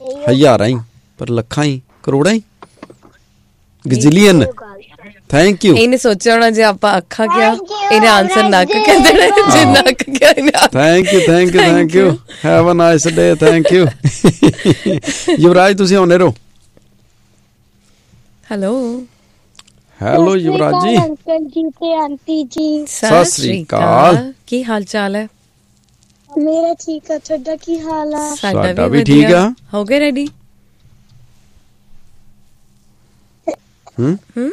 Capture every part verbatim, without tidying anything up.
ਹਜ਼ਾਰਾਂ ਹੀ ਪਰ ਲੱਖਾਂ ਹੀ ਕਰੋੜਾਂ ਹੀ ਗਜ਼ਿਲੀਅਨ। Thank you. ਇਹਨੇ ਸੋਚਿਆ ਹੋਣਾ ਜੇ ਆਪਾਂ ਅੱਖਾਂ ਕਿਹਾ ਇਹਨੇ ਆਨਸਰ ਨੱਕ ਕਹਿ ਦੇਣਾ, ਜੇ ਨੱਕ ਕਿਹਾ ਇਹਨੇ। Thank you thank you thank you. Have a nice day. Thank you. ਯੁਵਰਾਜ ਤੁਸੀਂ ਆਉਂਦੇ ਰਹੋ। ਹੈਲੋ ਹੈਲੋ ਯੁਵਰਾਜ ਜੀ। ਅੰਕਲ ਜੀ ਤੇ ਆਂਟੀ ਜੀ ਸਤਿ ਸ੍ਰੀ ਅਕਾਲ। ਕੀ ਹਾਲ ਚਾਲ ਹੈ? ਮੇਰਾ ਠੀਕ ਆ, ਤੁਹਾਡਾ ਕੀ ਹਾਲ ਆ? ਸਾਡਾ ਵੀ ਠੀਕ ਆ। ਹੋ ਗਏ ਰੈਡੀ? ਹਮ ਹਮ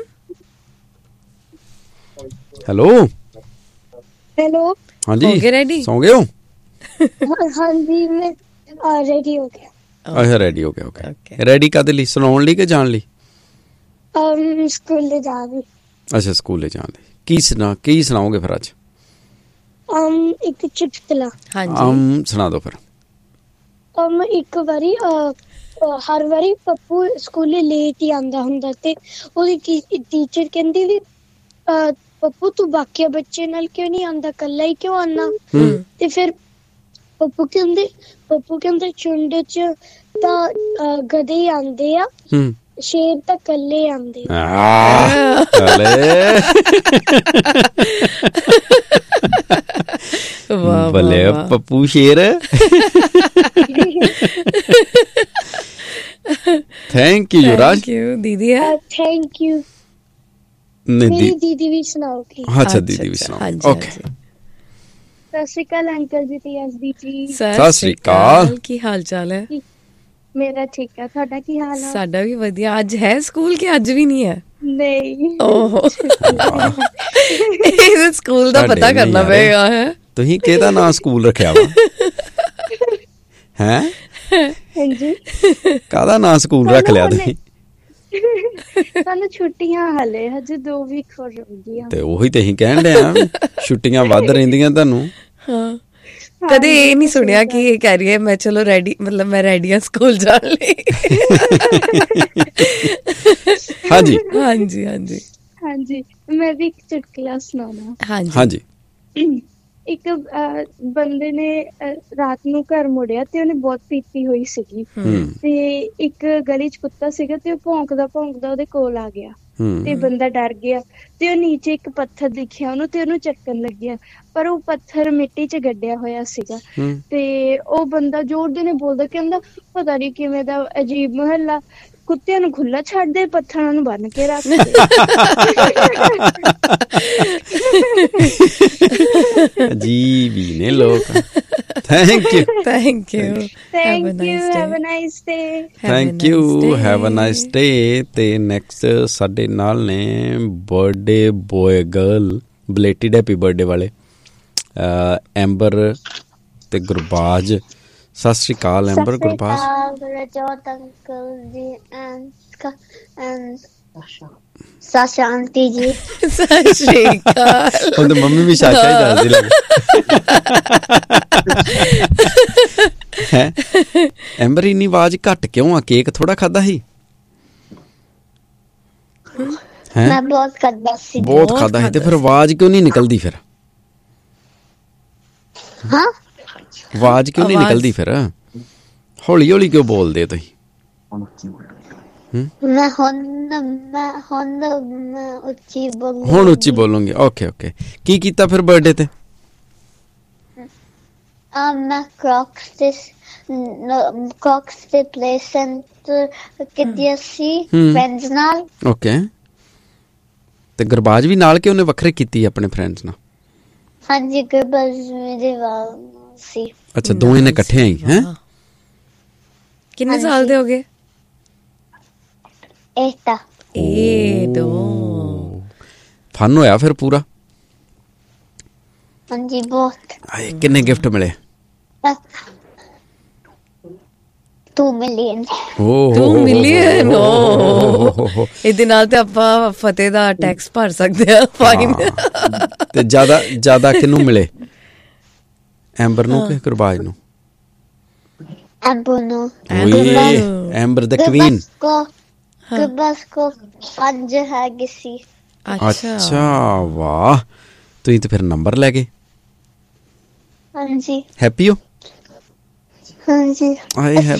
ਹੈਲੋ ਹੈਲੋ ਹਾਂਜੀ ਹੋ ਗਏ ਰੈਡੀ? ਸੌਂ ਗਏ ਹੋ? ਹਾਂਜੀ ਮੈਂ ਰੈਡੀ ਹੋ ਗਿਆ। ਅੱਛਾ ਰੈਡੀ ਹੋ ਗਿਆ। ਓਕੇ ਰੈਡੀ ਕਾਹਦੇ ਲਈ? ਸੁਣਾਉਣ ਲਈ ਕਿ ਜਾਣ ਲਈ? ਅਮ ਸਕੂਲੇ ਜਾ ਰਹੀ। ਅੱਛਾ ਸਕੂਲੇ ਜਾਣ ਲਈ। ਕੀ ਸੁਣਾ ਕੀ ਸੁਣਾਓਗੇ ਫਿਰ ਅੱਜ? ਅਮ ਇੱਕ ਚੁਟਕਲਾ। ਹਾਂਜੀ ਅਮ ਸੁਣਾ ਦਿਓ ਫਿਰ। ਅਮ ਇੱਕ ਵਾਰੀ ਹਰ ਵਾਰੀ ਪੱਪੂ ਸਕੂਲੇ ਲੇਟ ਹੀ ਆਉਂਦਾ ਹੁੰਦਾ ਤੇ ਉਹਦੀ ਟੀਚਰ ਕਹਿੰਦੀ ਵੀ ਪੱਪੂ ਤੂੰ ਬਾਕੀ ਬੱਚੇ ਨਾਲ ਕਿਉਂ ਨਹੀਂ ਆਉਂਦਾ, ਇਕੱਲਾ ਹੀ ਕਿਉਂ ਆਉਣਾ? ਤੇ ਫਿਰ ਪੱਪੂ ਕਹਿੰਦੇ ਪੱਪੂ ਕਹਿੰਦੇ ਝੁੰਡ ਚ ਤਾਂ ਗਧੇ ਹੀ ਆਉਂਦੇ ਆ, ਸ਼ੇਰ ਤਾਂ ਇਕੱਲੇ ਆਉਂਦੇ ਆ। ਬੱਲੇ ਪੱਪੂ ਸ਼ੇਰ। ਥੈਂਕ ਯੂ ਯੁਵਰਾਜ। ਦੀਦੀ ਹੈ। Thank you. ਮੇਰੀ ਦੀਦੀ ਵੀ ਸੁਣਾਓਗੀ? ਅੱਛਾ ਦੀਦੀ ਵੀ ਸੁਣਾਓ। ਓਕੇ। ਸਤਿ ਸ਼੍ਰੀ ਅਕਾਲ ਅੰਕਲ ਜੀ ਤੇ ਐਸਡੀ ਜੀ। ਸਤਿ ਸ਼੍ਰੀ ਅਕਾਲ। ਕੀ ਹਾਲ ਚਾਲ ਹੈ? ਮੇਰਾ ਠੀਕ ਹੈ, ਤੁਹਾਡਾ ਕੀ ਹਾਲ ਹੈ? ਸਾਡਾ ਵੀ ਵਧੀਆ। ਅੱਜ ਹੈ ਸਕੂਲ ਕਿ ਅੱਜ ਵੀ ਨਹੀਂ ਹੈ? ਨਹੀਂ। ਓਹ ਇਹ ਸਕੂਲ ਦਾ ਪਤਾ ਕਰਨਾ ਪਏਗਾ। ਹੈ ਤੁਸੀਂ ਕਿਹਦਾ ਨਾਂ ਸਕੂਲ ਰੱਖਿਆ ਵਾ? ਹੈ ਹਾਂਜੀ ਕਾਹਦਾ ਨਾਂ ਸਕੂਲ ਰੱਖ ਲਿਆ ਤੁਸੀਂ? ਸਾਨੂੰ ਛੁੱਟੀਆਂ ਹਲੇ ਹਜੇ ਦੋ ਵੀਕ ਹੋ ਗਈਆਂ। ਤੇ ਉਹੀ ਤੇ ਅਸੀਂ ਕਹਿਣ ਡਏ ਆ ਛੁੱਟੀਆਂ ਵੱਧ ਰਹਿੰਦੀਆਂ ਤੁਹਾਨੂੰ। ਹਾਂ ਕਦੇ ਇਹ ਨਹੀਂ ਸੁਣਿਆ ਕਿ ਇਹ ਕਹਿ ਰਹੀ ਹੈ ਮੈਂ ਚਲੋ ਰੈਡੀ, ਮਤਲਬ ਮੈਂ ਰੈਡੀ ਹਾਂ ਸਕੂਲ ਜਾਣ ਲਈ। ਹਾਂਜੀ ਹਾਂਜੀ ਹਾਂਜੀ ਹਾਂਜੀ ਮੈਂ ਵੀ ਇੱਕ ਚੁਟਕਲਾ ਸੁਣਾਉਣਾ। ਹਾਂਜੀ ਹਾਂਜੀ। ਇੱਕ ਬੰਦੇ ਨੇ ਰਾਤ ਨੂੰ ਘਰ ਮੁੜਿਆ ਤੇ ਉਹਨੇ ਬਹੁਤ ਪੀਤੀ ਹੋਈ ਸੀਗੀ ਤੇ ਇੱਕ ਗਲੀ ਚ ਕੁੱਤਾ ਸੀਗਾ ਤੇ ਉਹ ਭੌਂਕਦਾ ਭੌਂਕਦਾ ਉਹਦੇ ਕੋਲ ਆ ਗਿਆ ਤੇ ਬੰਦਾ ਡਰ ਗਿਆ ਤੇ ਉਹ ਨੀਚੇ ਇੱਕ ਪੱਥਰ ਦਿਖਿਆ ਉਹਨੂੰ ਤੇ ਉਹਨੂੰ ਚੱਕਣ ਲੱਗਿਆ, ਪਰ ਉਹ ਪੱਥਰ ਮਿੱਟੀ ਚ ਗੱਡਿਆ ਹੋਇਆ ਸੀਗਾ ਤੇ ਉਹ ਬੰਦਾ ਜ਼ੋਰ ਦੇ ਨੇ ਬੋਲਦਾ ਕਹਿੰਦਾ ਪਤਾ ਨੀ ਕਿਵੇਂ ਦਾ ਅਜੀਬ ਮੁਹੱਲਾ, ਕੁੱਤਿਆਂ ਨੂੰ ਖੁੱਲਾ ਛੱਡ ਦੇ, ਪੱਥਰਾਂ ਨੂੰ ਬੰਨ ਕੇ ਰੱਖ ਦੇ। ਅਜੀਬ ਹੀ ਨੇ ਲੋਕ। Thank you thank you thank you have a nice day. Thank you have a nice day. ਤੇ ਨੈਕਸਟ ਸਾਡੇ ਨਾਲ ਨੇ birthday boy girl, ਬਲੇਟਿਡ happy birthday ਵਾਲੇ ਐਂਬਰ ਤੇ ਗੁਰਬਾਜ। ਸਤਿ ਸ਼੍ਰੀ ਅਕਾਲ ਐਂਬਰ, ਗੁਰਬਾਜ। ਸਾਸ਼ਾ ਆਂਟੀ ਜੀ ਸਤਿ ਸ਼੍ਰੀ ਅਕਾਲ। ਹੁਣ ਤੇ ਮੰਮੀ ਵੀ ਸਾਸ਼ਾ ਹੀ ਦੱਸਦੀ ਲੱਗ। ਐਂਬਰ ਇੰਨੀ ਆਵਾਜ਼ ਘੱਟ ਕਿਉਂ ਆ? ਕੇਕ ਥੋੜਾ ਖਾਦਾ ਸੀ? ਮੈਂ ਬਹੁਤ ਖਾਦਾ ਸੀ। ਬਹੁਤ ਖਾਦਾ ਸੀ ਤੇ ਫਿਰ ਆਵਾਜ਼ ਕਿਉਂ ਨਹੀਂ ਨਿਕਲਦੀ ਫਿਰ? ਹਾਂ ਆਵਾਜ਼ ਕਿਉਂ ਨਹੀਂ ਨਿਕਲਦੀ ਫਿਰ? ਹੌਲੀ ਹੌਲੀ ਕਿਉਂ ਬੋਲਦੇ ਤੁਸੀਂ? ਮੈਂ ਹੁਣ ਮੈਂ ਹੁਣ ਮੈਂ ਉੱਚੀ ਬੋਲ ਹੁਣ ਉੱਚੀ ਬੋਲੂੰਗੀ। Okay okay. ਕੀ ਕੀਤਾ ਫਿਰ ਬਰਥਡੇ ਤੇ? ਆ ਮੈਂ ਕ੍ਰੌਕਸ ਤੇ ਕ੍ਰੌਕਸ ਤੇ ਪਲੇਸੈਂਟ ਕੀਤੀ ਸੀ ਫਰੈਂਡਸ ਨਾਲ। ਓਕੇ। ਤੇ ਗੁਰਬਾਜ ਵੀ ਨਾਲ ਕਿ ਉਹਨੇ ਵੱਖਰੇ ਕੀਤੀ ਆਪਣੇ ਫਰੈਂਡਸ ਨਾਲ? ਹਾਂਜੀ ਗੁਰਬਾਜ ਮੇਰੇ ਨਾਲ ਸੀ। ਅੱਛਾ ਦੋਵੇਂ ਨੇ ਇਕੱਠੇ ਆਈ ਹੈ? ਕਿੰਨੇ ਸਾਲ ਦੇ ਹੋ ਗਏ? ਏਟਾ ਏ ਦੋ। ਫਨ ਹੋਇਆ ਫਿਰ ਪੂਰਾ? ਹਾਂਜੀ ਬਹੁਤ। ਆਏ ਕਿੰਨੇ ਗਿਫਟ ਮਿਲੇ? To million. ਟੂ ਮਿਲੀਅਨ ਇਹਦੇ ਨਾਲ ਤੇ ਆਪਾਂ ਫਤਿਹ ਦਾ ਟੈਕਸ ਭਰ ਸਕਦੇ ਆ ਫਾਈਨ। ਤੇ ਜ਼ਿਆਦਾ ਜ਼ਿਆਦਾ ਕਿਹਨੂੰ ਮਿਲੇ? ਐਂਬਰ ਨੂੰ ਕਿ ਗੁਰਬਾਜ ਨੂੰ? ਐਂਬਰ ਨੂੰ। ਐਂਬਰ ਦ ਕੁਈਨ। ਗੁਰਬਾਜ ਕੋ ਪੰਜ ਹੈਗੇ ਸੀ। ਅੱਛਾ ਵਾਹ, ਤੁਸੀਂ ਤੇ ਫਿਰ ਨੰਬਰ ਲੈ ਗਏ। ਹਾਂਜੀ। ਹੈਪੀ ਹੋ? ਹਾਂਜੀ। ਆਏ ਹੈ